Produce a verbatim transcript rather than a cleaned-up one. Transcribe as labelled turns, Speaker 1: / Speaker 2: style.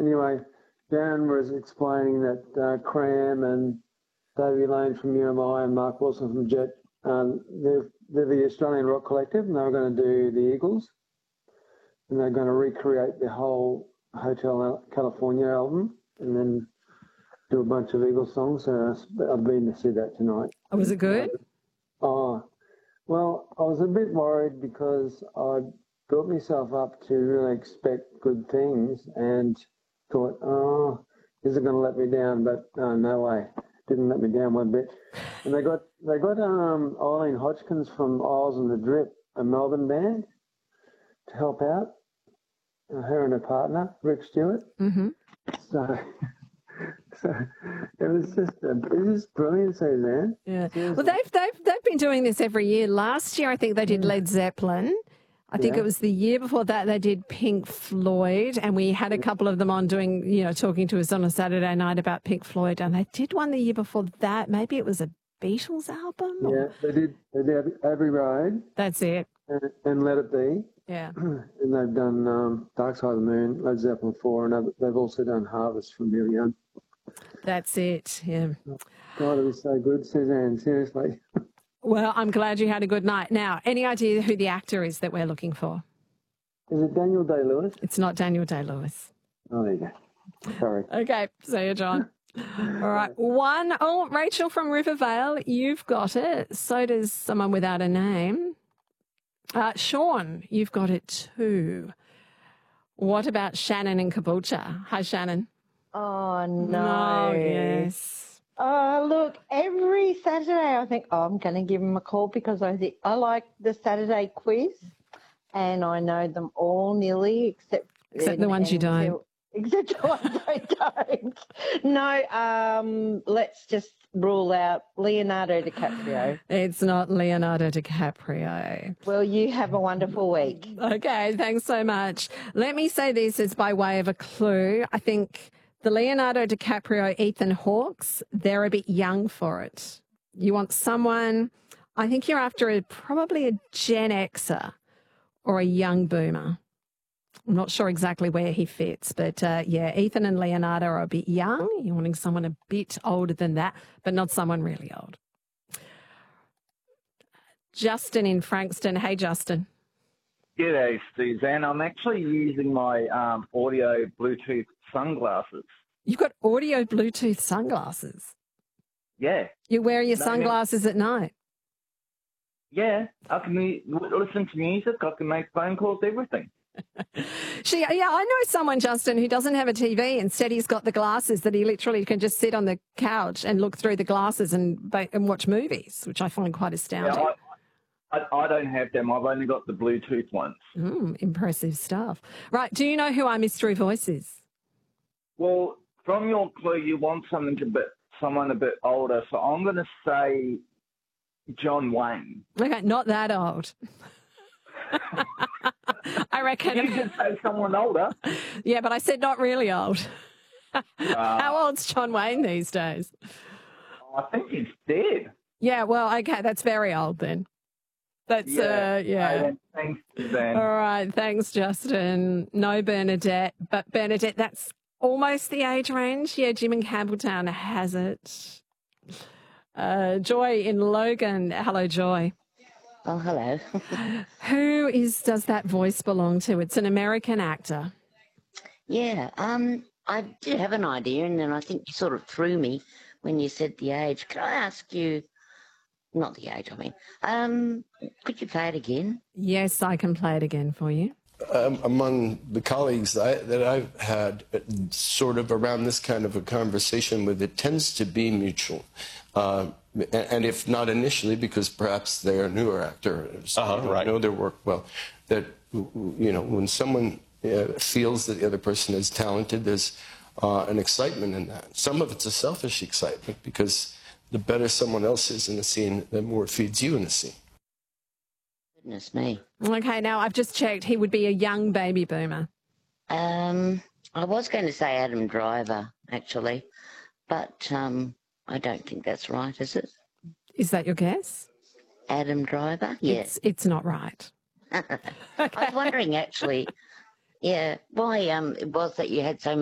Speaker 1: anyway, Darren was explaining that uh, Cram and Davey Lane from U M I and Mark Wilson from Jet, um, they're, they're the Australian Rock Collective, and they were going to do the Eagles, and they're going to recreate the whole Hotel California album, and then do a bunch of Eagles songs. So I've been to see that tonight.
Speaker 2: Oh, was it good?
Speaker 1: Oh, well, I was a bit worried because I built myself up to really expect good things and thought, oh, is it going to let me down? But uh, no way, didn't let me down one bit. And they got they got um, Eileen Hodgkins from Isles and the Drip, a Melbourne band, to help out. Uh, her and her partner, Rick Stewart.
Speaker 2: Mm-hmm.
Speaker 1: So, so it was just a, it was brilliant, Suzanne.
Speaker 2: Yeah. Seriously. Well, they've they've they've been doing this every year. Last year, I think they did Led Zeppelin. I think
Speaker 1: Yeah.
Speaker 2: it was the year before that they did Pink Floyd, and we had a couple of them on doing, you know, talking to us on a Saturday night about Pink Floyd, and they did one the year before that. Maybe it was a Beatles album?
Speaker 1: Yeah,
Speaker 2: Or...
Speaker 1: they did. They did Abbey Road.
Speaker 2: That's it.
Speaker 1: And, and Let It Be.
Speaker 2: Yeah.
Speaker 1: And they've done um, Dark Side of the Moon, Led Zeppelin four, and they've also done Harvest from Neil Young.
Speaker 2: That's it, yeah.
Speaker 1: God, it was so good, Suzanne, seriously.
Speaker 2: Well, I'm glad you had a good night. Now, any idea who the actor is that we're looking for?
Speaker 1: Is it Daniel Day-Lewis?
Speaker 2: It's not Daniel Day-Lewis.
Speaker 1: Oh, there you go. Sorry.
Speaker 2: Okay, see you, John. All right, one. Oh, Rachel from Rivervale, you've got it. So does someone without a name. Uh, Sean, you've got it too. What about Shannon in Caboolture? Hi, Shannon.
Speaker 3: Oh, no.
Speaker 2: No, yes.
Speaker 3: Oh, look, every Saturday I think, oh, I'm going to give him a call because I think I like the Saturday quiz and I know them all nearly except...
Speaker 2: Except the ones you don't.
Speaker 3: Except the ones I don't. No, um, let's just rule out Leonardo DiCaprio.
Speaker 2: It's not Leonardo DiCaprio.
Speaker 3: Well, you have a wonderful week.
Speaker 2: Okay, thanks so much. Let me say this as by way of a clue. I think the Leonardo DiCaprio, Ethan Hawke's, they're a bit young for it. You want someone, I think you're after a, probably a Gen Xer or a young boomer. I'm not sure exactly where he fits, but uh, yeah, Ethan and Leonardo are a bit young. You're wanting someone a bit older than that, but not someone really old. Justin in Frankston. Hey, Justin.
Speaker 4: G'day, Suzanne. I'm actually using my um, audio Bluetooth sunglasses.
Speaker 2: You've got audio Bluetooth sunglasses?
Speaker 4: Yeah.
Speaker 2: You wear your
Speaker 4: No,
Speaker 2: sunglasses at night?
Speaker 4: Yeah. I can mu- listen to music. I can make phone calls, everything.
Speaker 2: She, yeah, I know someone, Justin, who doesn't have a T V. Instead, he's got the glasses that he literally can just sit on the couch and look through the glasses and and watch movies, which I find quite astounding.
Speaker 4: Yeah, I, I, I don't have them. I've only got the Bluetooth ones.
Speaker 2: Mm, impressive stuff. Right, do you know who our mystery voice is?
Speaker 4: Well, from your clue, you want something a bit, someone a bit older, so I'm going to say John Wayne.
Speaker 2: Okay, not that old. I reckon.
Speaker 4: You can say someone older.
Speaker 2: Yeah, but I said not really old.
Speaker 4: Uh,
Speaker 2: How old's John Wayne these days?
Speaker 4: I think he's dead.
Speaker 2: Yeah, well, okay, that's very old then. That's,
Speaker 4: Yeah.
Speaker 2: uh, yeah.
Speaker 4: Okay, thanks, Suzanne.
Speaker 2: All right, thanks, Justin. No Bernadette, but Bernadette, that's almost the age range. Yeah, Jim in Campbelltown has it. Uh, Joy in Logan. Hello, Joy.
Speaker 5: Oh, hello.
Speaker 2: Who is does that voice belong to? It's an American actor.
Speaker 5: Yeah, um, I did have an idea, and then I think you sort of threw me when you said the age. Could I ask you, not the age, I mean, um, could you play it again?
Speaker 2: Yes, I can play it again for you.
Speaker 6: Um, among the colleagues that, I, that I've had uh, sort of around this kind of a conversation with, it tends to be mutual. Uh, and, and if not initially, because perhaps they are newer actors,
Speaker 7: uh-huh,
Speaker 6: they don't
Speaker 7: right.
Speaker 6: know their work well, that, you know, when someone uh, feels that the other person is talented, there's uh, an excitement in that. Some of it's a selfish excitement, because the better someone else is in the scene, the more it feeds you in the scene.
Speaker 5: Goodness me.
Speaker 2: Okay, now I've just checked. He would be a young baby boomer.
Speaker 5: Um, I was going to say Adam Driver, actually, but um, I don't think that's right, is it?
Speaker 2: Is that your guess?
Speaker 5: Adam Driver? Yes.
Speaker 2: It's, it's not right.
Speaker 5: I was wondering, actually, yeah, why um, it was that you had so many